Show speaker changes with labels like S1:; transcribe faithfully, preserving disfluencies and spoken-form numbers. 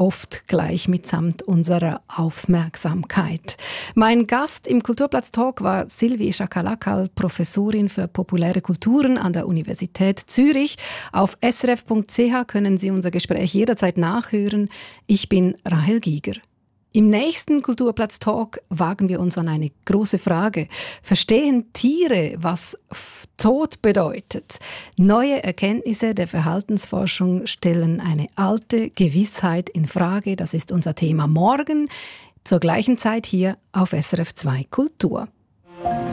S1: oft gleich mitsamt unserer Aufmerksamkeit. Mein Gast im Kulturplatz-Talk war Sylvie Schakalakal, Professorin für populäre Kulturen an der Universität Zürich. Auf s r f punkt c h können Sie unser Gespräch jederzeit nachhören. Ich bin Rahel Giger. Im nächsten Kulturplatz-Talk wagen wir uns an eine große Frage. Verstehen Tiere, was Tod bedeutet? Neue Erkenntnisse der Verhaltensforschung stellen eine alte Gewissheit in Frage. Das ist unser Thema morgen, zur gleichen Zeit hier auf S R F zwei Kultur.